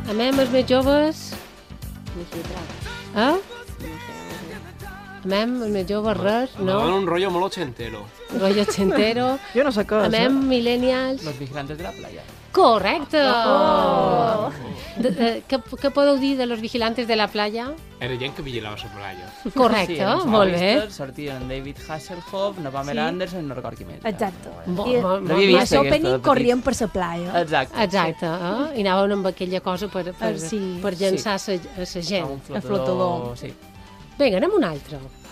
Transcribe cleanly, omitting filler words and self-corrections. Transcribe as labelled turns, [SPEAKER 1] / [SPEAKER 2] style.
[SPEAKER 1] A més, els més joves... Eh? A més, els més joves, res, no?
[SPEAKER 2] Un rollo molt ochentero.
[SPEAKER 1] Rollo ochentero.
[SPEAKER 3] Jo no sé què
[SPEAKER 1] A
[SPEAKER 3] és.
[SPEAKER 1] més, millennials...
[SPEAKER 4] Los vigilantes de la playa.
[SPEAKER 1] Correcte! Què podeu dir de los vigilantes de la playa?
[SPEAKER 2] Era gent que vigilava la playa.
[SPEAKER 1] Correcte,
[SPEAKER 4] Sí,
[SPEAKER 1] molt bé.
[SPEAKER 4] Sortien David Hasselhoff, no Pamela Anderson, no record qui més.
[SPEAKER 5] Exacte.
[SPEAKER 1] Molt
[SPEAKER 4] L'havia
[SPEAKER 5] I
[SPEAKER 4] vist,
[SPEAKER 5] a l'opening
[SPEAKER 4] aquesta, de
[SPEAKER 5] corrien per la playa.
[SPEAKER 4] Exacte.
[SPEAKER 1] Exacte, I anaven amb aquella cosa per
[SPEAKER 5] Sí.
[SPEAKER 1] llançar a la gent.
[SPEAKER 4] Un flotador. Sí.
[SPEAKER 1] Vinga, anem un altre.